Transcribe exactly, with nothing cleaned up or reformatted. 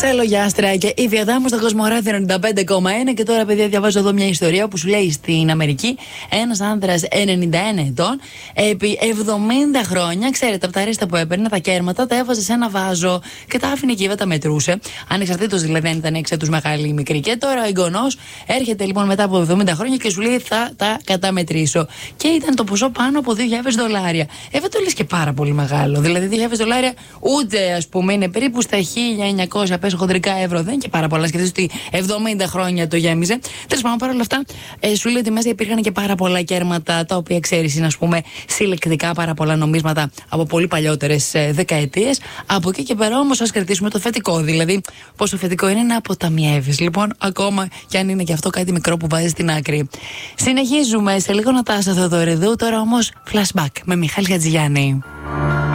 Ξελογιάστρα και η Διαδάμου στο Κοσμοράδιο ενενήντα πέντε κόμμα ένα. Και τώρα, παιδιά, διαβάζω εδώ μια ιστορία που σου λέει στην Αμερική ένας άνδρας ενενήντα ένα ετών επί εβδομήντα χρόνια, ξέρετε, από τα ρέστα που έπαιρνε, τα κέρματα τα έβαζε σε ένα βάζο και τα άφηνε εκεί, τα μετρούσε. Ανεξαρτήτως δηλαδή αν ήταν έξω τους μεγάλη ή μικρή. Και τώρα ο εγγονός έρχεται λοιπόν μετά από εβδομήντα χρόνια και σου λέει θα τα καταμετρήσω. Και ήταν το ποσό πάνω από δύο χιλιάδες δολάρια. Ε, δεν το λες και πάρα πολύ μεγάλο. Δηλαδή δύο χιλιάδες δολάρια ούτε, ας πούμε, είναι περίπου στα χίλια εννιακόσια πέσω χοντρικά ευρώ. Δεν είναι και πάρα πολλά. Σκεφτείτε ότι εβδομήντα χρόνια το γέμιζε. Τέλος πάντων, παρόλα αυτά, ε, σου λέει ότι μέσα υπήρχαν και πάρα πολλά κέρματα, τα οποία ξέρεις είναι, ας πούμε, συλλεκτικά, πάρα πολλά νομίσματα από πολύ παλιότερες ε, δεκαετίες. Από εκεί και πέρα όμως, ας κρατήσουμε το φετικό. Δηλαδή, πόσο φετικό είναι να αποταμιεύεις. Λοιπόν, ακόμα κι αν είναι και αυτό κάτι μικρό που βάζεις στην άκρη. Συνεχίζουμε σε λίγο Νατάσα Θεοδωριδού. Τώρα όμως, flashback με Μιχάλη Χατζηγιάννη.